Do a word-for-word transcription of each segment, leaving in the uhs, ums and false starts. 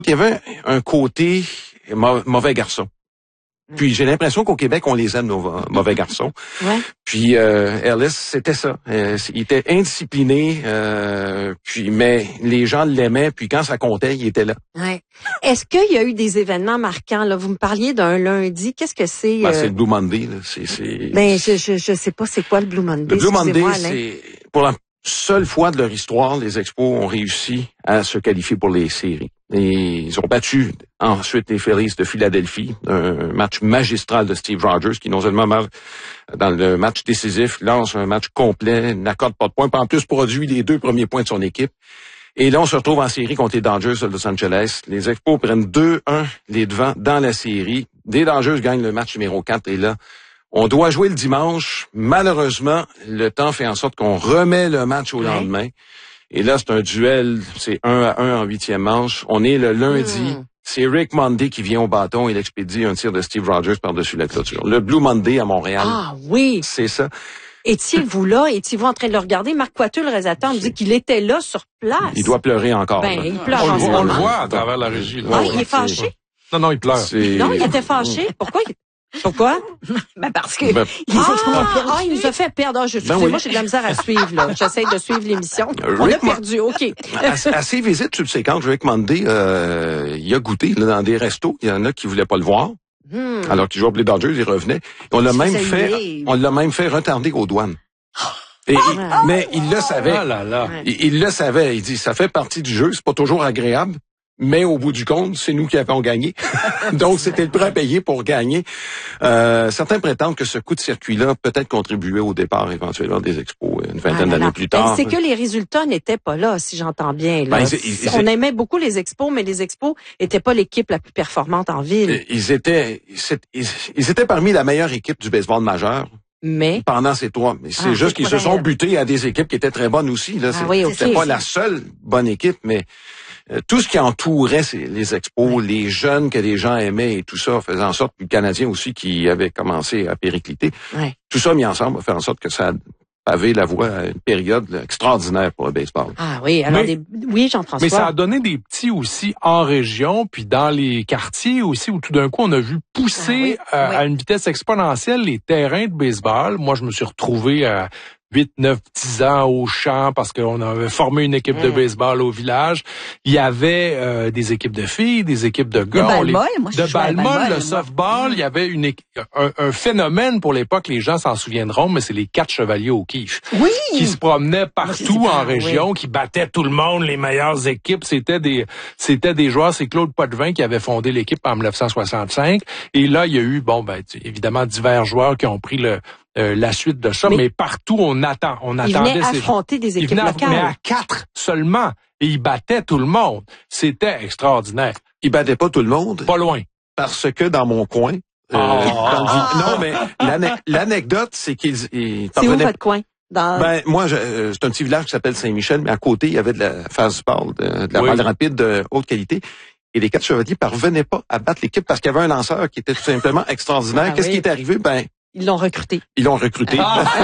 Il y avait un côté mauvais garçon. Puis j'ai l'impression qu'au Québec, on les aime, nos mauvais garçons. Ouais. Puis euh, Ellis, c'était ça. Euh, il était indiscipliné, euh, puis mais les gens l'aimaient, puis quand ça comptait, il était là. Ouais. Est-ce qu'il y a eu des événements marquants, là? Vous me parliez d'un lundi. Qu'est-ce que c'est? Ben, euh... c'est le Blue Monday. Là. C'est, c'est... Ben, je, je, je sais pas c'est quoi le Blue Monday. Le Blue Monday, Alain. c'est pour la seule fois de leur histoire, les Expos ont réussi à se qualifier pour les séries. Et ils ont battu ensuite les Phillies de Philadelphie, un match magistral de Steve Rogers qui non seulement dans le match décisif lance un match complet, n'accorde pas de points, puis en plus produit les deux premiers points de son équipe. Et là, on se retrouve en série contre les Dodgers de Los Angeles. Les Expos prennent deux un les devants dans la série. Les Dodgers gagnent le match numéro quatre et là, on doit jouer le dimanche. Malheureusement, le temps fait en sorte qu'on remet le match au ouais. lendemain. Et là, c'est un duel, c'est un à un en huitième manche. On est le lundi. Mmh. C'est Rick Monday qui vient au bâton et il expédie un tir de Steve Rogers par-dessus la clôture. Le Blue Monday à Montréal. Ah oui! C'est ça. Étiez-vous là? Étiez-vous en train de le regarder? Marc Coiteux, le réalisateur, me dit qu'il était là sur place. Il doit pleurer encore. Ben, là. il pleure on, en le, ce on moment. le voit à travers la régie. Là. Ah, ouais, il est fâché? c'est... Non, non, il pleure. C'est... Non, il était fâché. Pourquoi? Pourquoi? Ben parce que ben, il ah, ah, il nous a fait perdre. Ah, je, ben moi, oui. j'ai de la misère à suivre, là. J'essaie de suivre l'émission. Euh, On Rick a perdu, OK. à, à ses visites subséquentes, Rick Monday, euh, il a goûté là, dans des restos. Il y en a qui voulaient pas le voir. Hmm. Alors qu'il jouait pour les Dodgers, il revenait. On l'a même fait, on l'a même fait retarder aux douanes. Et, Ah, mais il le savait. Ah là là. Il, il le savait. Il dit, ça fait partie du jeu. C'est pas toujours agréable. Mais au bout du compte, c'est nous qui avons gagné. Donc, c'était le prêt à payer pour gagner. Euh, certains prétendent que ce coup de circuit-là peut-être contribué au départ éventuellement des Expos une vingtaine ah, d'années plus tard. Ben, c'est que les résultats n'étaient pas là, si j'entends bien. Là. Ben, ils, ils, On ils, aimait beaucoup les Expos, mais les Expos n'étaient pas l'équipe la plus performante en ville. Ils étaient, ils, ils étaient parmi la meilleure équipe du baseball majeur. Mais pendant ces trois, mais c'est ah, juste qu'ils se sont butés à des équipes qui étaient très bonnes aussi. Là, ah, oui, okay, c'était pas la seule bonne équipe, mais euh, tout ce qui entourait ces, les Expos, oui. les jeunes que les gens aimaient et tout ça, faisait en sorte, puis le Canadien aussi qui avait commencé à péricliter, oui. tout ça mis ensemble a fait en sorte que ça a pavé la voie à une période là, extraordinaire pour le baseball. Ah oui, alors mais, des... oui, Jean-François. Mais ça a donné des petits aussi en région, puis dans les quartiers aussi, où tout d'un coup, on a vu pousser ah, oui, euh, oui. à une vitesse exponentielle les terrains de baseball. Moi, je me suis retrouvé à huit, neuf, dix ans au champ parce qu'on avait formé une équipe mmh. de baseball au village. Il y avait euh, des équipes de filles, des équipes de gars. De balle-molle, moi, je De balle-molle, le moi. softball. Mmh. Il y avait une, un, un phénomène pour l'époque, les gens s'en souviendront, mais c'est les quatre chevaliers au O'Keefe. Oui! Qui se promenaient partout moi, en région, oui. qui battaient tout le monde, les meilleures équipes. C'était des c'était des joueurs. C'est Claude Potvin qui avait fondé l'équipe en dix-neuf cent soixante-cinq. Et là, il y a eu, bon, ben, évidemment, divers joueurs qui ont pris le Euh, la suite de ça, mais, mais partout on attend, on il attendait venait ces affronter des équipes venaient, locales. Mais à quatre seulement, et ils battaient tout le monde. C'était extraordinaire. Ils battaient pas tout le monde. Pas loin. Parce que dans mon coin, euh, oh. dans le... non mais l'ane... l'anecdote c'est qu'ils ils c'est où votre coin? Dans... Ben moi, je, euh, c'est un petit village qui s'appelle Saint-Michel, mais à côté il y avait de la fastball, de, de la oui. balle rapide de haute qualité. Et les quatre chevaliers parvenaient pas à battre l'équipe parce qu'il y avait un lanceur qui était tout simplement extraordinaire. Ah, Qu'est-ce oui. qui est arrivé? Ben Ils l'ont recruté. Ils l'ont recruté.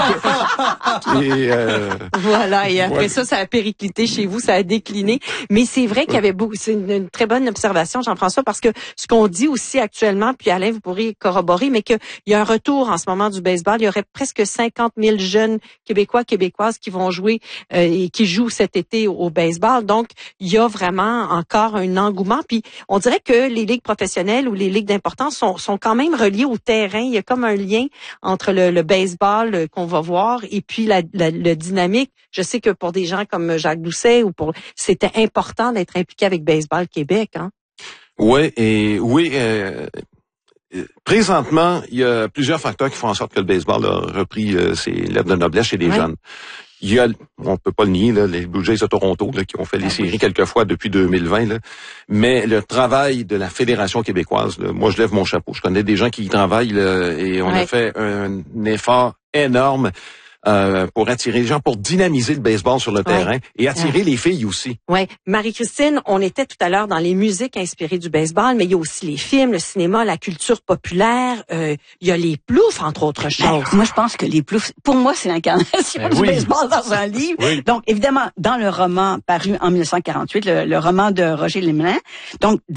et euh... Voilà. Et après ouais. ça, ça a périclité chez vous, ça a décliné. Mais c'est vrai qu'il y avait beaucoup. C'est une, une très bonne observation, Jean-François, parce que ce qu'on dit aussi actuellement, puis Alain, vous pourrez corroborer, mais qu'il y a un retour en ce moment du baseball. Il y aurait presque cinquante mille jeunes Québécois, Québécoises qui vont jouer euh, et qui jouent cet été au, au baseball. Donc, il y a vraiment encore un engouement. Puis, on dirait que les ligues professionnelles ou les ligues d'importance sont, sont quand même reliées au terrain. Il y a comme un lien entre le, le baseball qu'on va voir et puis la, la, le dynamique. Je sais que pour des gens comme Jacques Doucet ou pour c'était important d'être impliqué avec Baseball Québec, hein. Oui, et oui. Euh, présentement, il y a plusieurs facteurs qui font en sorte que le baseball a repris euh, ses lettres de noblesse chez les ouais. jeunes. Il y a, on peut pas le nier, là, les Blue Jays de Toronto là, qui ont fait les ah, séries oui. quelques fois depuis deux mille vingt. Là. Mais le travail de la Fédération québécoise, là, moi je lève mon chapeau. Je connais des gens qui y travaillent là, et on ouais. a fait un, un effort énorme. euh, pour attirer les gens, pour dynamiser le baseball sur le ouais. terrain et attirer ouais. les filles aussi. Oui. Marie-Christine, on était tout à l'heure dans les musiques inspirées du baseball, mais il y a aussi les films, le cinéma, la culture populaire. Euh, il y a les ploufs, entre autres choses. Ben, moi, je pense que les ploufs, pour moi, c'est l'incarnation ben, du oui. baseball dans un livre. Oui. Donc, évidemment, dans le roman paru en mille neuf cent quarante-huit, le, le roman de Roger Lemelin, donc